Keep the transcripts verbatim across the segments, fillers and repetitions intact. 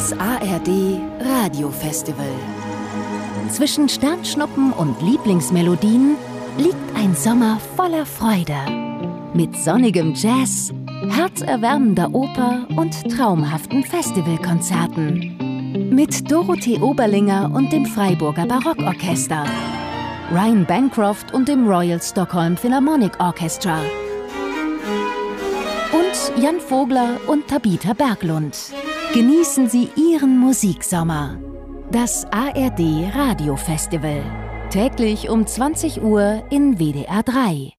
Das A R D Radiofestival. Zwischen Sternschnuppen und Lieblingsmelodien liegt ein Sommer voller Freude. Mit sonnigem Jazz, herzerwärmender Oper und traumhaften Festivalkonzerten. Mit Dorothee Oberlinger und dem Freiburger Barockorchester, Ryan Bancroft und dem Royal Stockholm Philharmonic Orchestra und Jan Vogler und Tabitha Berglund. Genießen Sie Ihren Musiksommer. Das A R D Radiofestival. Täglich um zwanzig Uhr in W D R drei.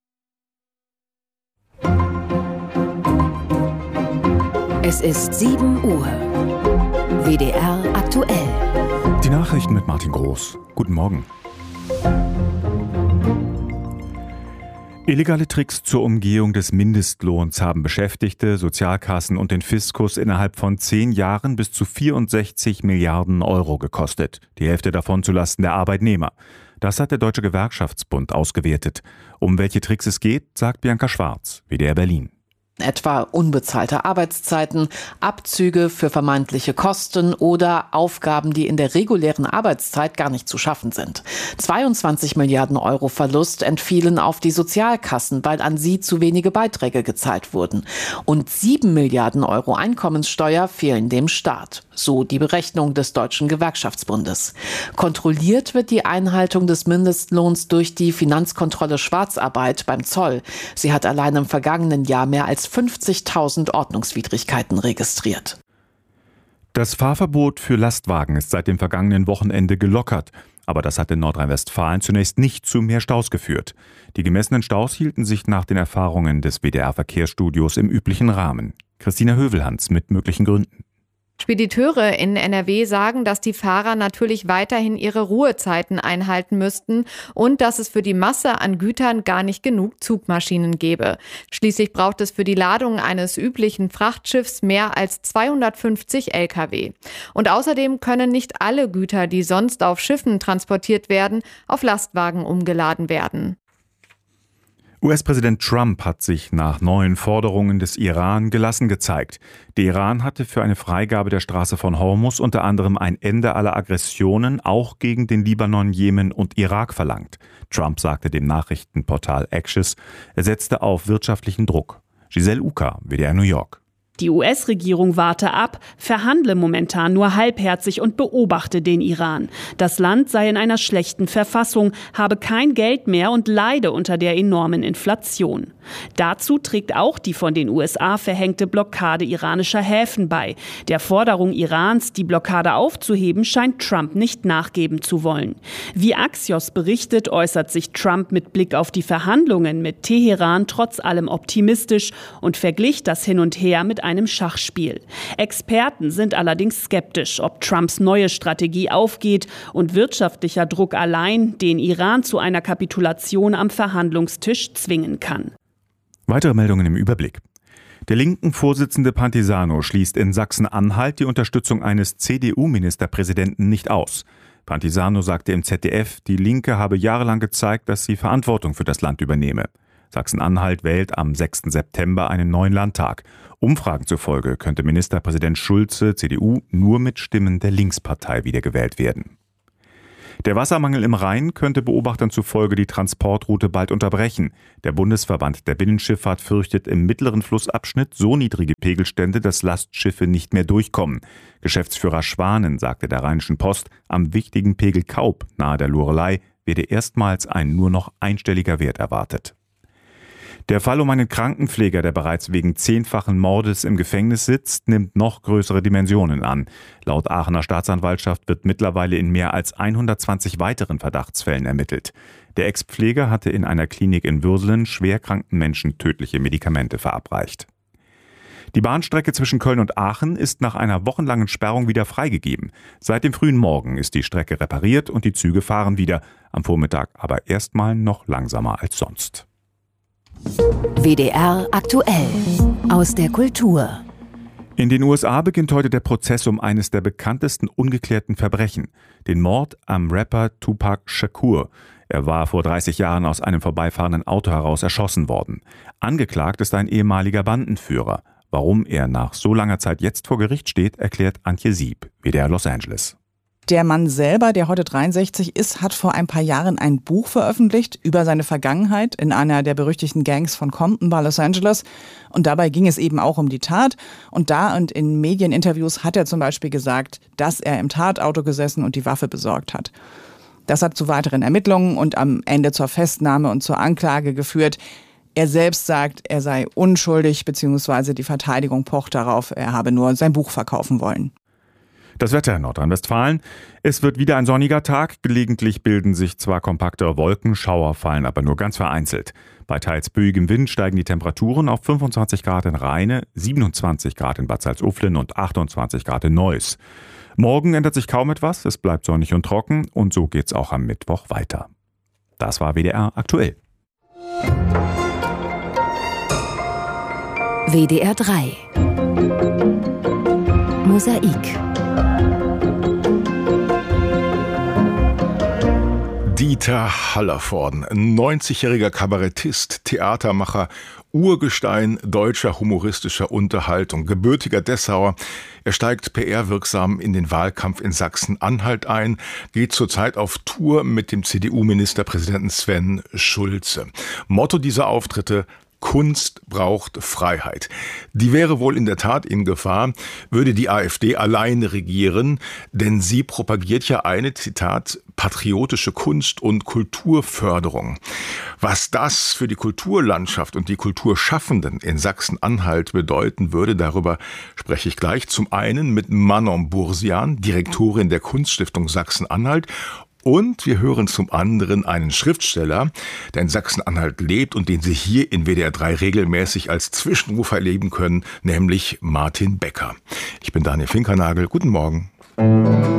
Es ist sieben Uhr. W D R aktuell. Die Nachrichten mit Martin Groß. Guten Morgen. Illegale Tricks zur Umgehung des Mindestlohns haben Beschäftigte, Sozialkassen und den Fiskus innerhalb von zehn Jahren bis zu vierundsechzig Milliarden Euro gekostet. Die Hälfte davon zulasten der Arbeitnehmer. Das hat der Deutsche Gewerkschaftsbund ausgewertet. Um welche Tricks es geht, sagt Bianca Schwarz, W D R Berlin. Etwa unbezahlte Arbeitszeiten, Abzüge für vermeintliche Kosten oder Aufgaben, die in der regulären Arbeitszeit gar nicht zu schaffen sind. zweiundzwanzig Milliarden Euro Verlust entfielen auf die Sozialkassen, weil an sie zu wenige Beiträge gezahlt wurden. Und sieben Milliarden Euro Einkommenssteuer fehlen dem Staat. So die Berechnung des Deutschen Gewerkschaftsbundes. Kontrolliert wird die Einhaltung des Mindestlohns durch die Finanzkontrolle Schwarzarbeit beim Zoll. Sie hat allein im vergangenen Jahr mehr als fünfzigtausend Ordnungswidrigkeiten registriert. Das Fahrverbot für Lastwagen ist seit dem vergangenen Wochenende gelockert. Aber das hat in Nordrhein-Westfalen zunächst nicht zu mehr Staus geführt. Die gemessenen Staus hielten sich nach den Erfahrungen des W D R-Verkehrsstudios im üblichen Rahmen. Christina Hövelhans mit möglichen Gründen. Spediteure in N R W sagen, dass die Fahrer natürlich weiterhin ihre Ruhezeiten einhalten müssten und dass es für die Masse an Gütern gar nicht genug Zugmaschinen gäbe. Schließlich braucht es für die Ladung eines üblichen Frachtschiffs mehr als zweihundertfünfzig L K W. Und außerdem können nicht alle Güter, die sonst auf Schiffen transportiert werden, auf Lastwagen umgeladen werden. U S-Präsident Trump hat sich nach neuen Forderungen des Iran gelassen gezeigt. Der Iran hatte für eine Freigabe der Straße von Hormuz unter anderem ein Ende aller Aggressionen auch gegen den Libanon, Jemen und Irak verlangt. Trump sagte dem Nachrichtenportal Axios, er setzte auf wirtschaftlichen Druck. Giselle Uka, W D R New York. Die U S-Regierung warte ab, verhandle momentan nur halbherzig und beobachte den Iran. Das Land sei in einer schlechten Verfassung, habe kein Geld mehr und leide unter der enormen Inflation. Dazu trägt auch die von den U S A verhängte Blockade iranischer Häfen bei. Der Forderung Irans, die Blockade aufzuheben, scheint Trump nicht nachgeben zu wollen. Wie Axios berichtet, äußert sich Trump mit Blick auf die Verhandlungen mit Teheran trotz allem optimistisch und verglich das Hin und Her mit einem Schachspiel. Experten sind allerdings skeptisch, ob Trumps neue Strategie aufgeht und wirtschaftlicher Druck allein den Iran zu einer Kapitulation am Verhandlungstisch zwingen kann. Weitere Meldungen im Überblick. Der linken Vorsitzende Pantisano schließt in Sachsen-Anhalt die Unterstützung eines C D U-Ministerpräsidenten nicht aus. Pantisano sagte im Z D F, die Linke habe jahrelang gezeigt, dass sie Verantwortung für das Land übernehme. Sachsen-Anhalt wählt am sechsten September einen neuen Landtag. Umfragen zufolge könnte Ministerpräsident Schulze, C D U, nur mit Stimmen der Linkspartei wiedergewählt werden. Der Wassermangel im Rhein könnte Beobachtern zufolge die Transportroute bald unterbrechen. Der Bundesverband der Binnenschifffahrt fürchtet im mittleren Flussabschnitt so niedrige Pegelstände, dass Lastschiffe nicht mehr durchkommen. Geschäftsführer Schwanen sagte der Rheinischen Post, am wichtigen Pegel Kaub nahe der Loreley werde erstmals ein nur noch einstelliger Wert erwartet. Der Fall um einen Krankenpfleger, der bereits wegen zehnfachen Mordes im Gefängnis sitzt, nimmt noch größere Dimensionen an. Laut Aachener Staatsanwaltschaft wird mittlerweile in mehr als hundertzwanzig weiteren Verdachtsfällen ermittelt. Der Ex-Pfleger hatte in einer Klinik in Würselen schwerkranken Menschen tödliche Medikamente verabreicht. Die Bahnstrecke zwischen Köln und Aachen ist nach einer wochenlangen Sperrung wieder freigegeben. Seit dem frühen Morgen ist die Strecke repariert und die Züge fahren wieder. Am Vormittag aber erstmal noch langsamer als sonst. W D R aktuell aus der Kultur. In den U S A beginnt heute der Prozess um eines der bekanntesten ungeklärten Verbrechen, den Mord am Rapper Tupac Shakur. Er war vor dreißig Jahren aus einem vorbeifahrenden Auto heraus erschossen worden. Angeklagt ist ein ehemaliger Bandenführer. Warum er nach so langer Zeit jetzt vor Gericht steht, erklärt Antje Sieb, W D R Los Angeles. Der Mann selber, der heute dreiundsechzig ist, hat vor ein paar Jahren ein Buch veröffentlicht über seine Vergangenheit in einer der berüchtigten Gangs von Compton bei Los Angeles. Und dabei ging es eben auch um die Tat. Und da und in Medieninterviews hat er zum Beispiel gesagt, dass er im Tatauto gesessen und die Waffe besorgt hat. Das hat zu weiteren Ermittlungen und am Ende zur Festnahme und zur Anklage geführt. Er selbst sagt, er sei unschuldig, beziehungsweise die Verteidigung pocht darauf, er habe nur sein Buch verkaufen wollen. Das Wetter in Nordrhein-Westfalen. Es wird wieder ein sonniger Tag. Gelegentlich bilden sich zwar kompakte Wolken, Schauer fallen aber nur ganz vereinzelt. Bei teils böigem Wind steigen die Temperaturen auf fünfundzwanzig Grad in Rheine, siebenundzwanzig Grad in Bad Salzuflen und achtundzwanzig Grad in Neuss. Morgen ändert sich kaum etwas, es bleibt sonnig und trocken und so geht's auch am Mittwoch weiter. Das war W D R aktuell. W D R drei Mosaik. Dieter Hallervorden, neunzigjähriger Kabarettist, Theatermacher, Urgestein deutscher humoristischer Unterhaltung, gebürtiger Dessauer. Er steigt P R-wirksam in den Wahlkampf in Sachsen-Anhalt ein, geht zurzeit auf Tour mit dem C D U-Ministerpräsidenten Sven Schulze. Motto dieser Auftritte: Kunst braucht Freiheit. Die wäre wohl in der Tat in Gefahr, würde die AfD alleine regieren, denn sie propagiert ja eine, Zitat, patriotische Kunst- und Kulturförderung. Was das für die Kulturlandschaft und die Kulturschaffenden in Sachsen-Anhalt bedeuten würde, darüber spreche ich gleich. Zum einen mit Manon Bursian, Direktorin der Kunststiftung Sachsen-Anhalt. Und wir hören zum anderen einen Schriftsteller, der in Sachsen-Anhalt lebt und den Sie hier in W D R drei regelmäßig als Zwischenrufer erleben können, nämlich Martin Becker. Ich bin Daniel Finkernagel. Guten Morgen.